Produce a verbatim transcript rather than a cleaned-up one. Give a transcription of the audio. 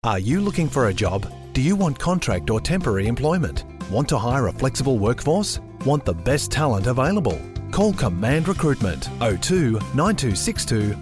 Are you looking for a job? Do you want contract or temporary employment? Want to hire a flexible workforce? Want the best talent available? Call Command Recruitment oh two nine two six two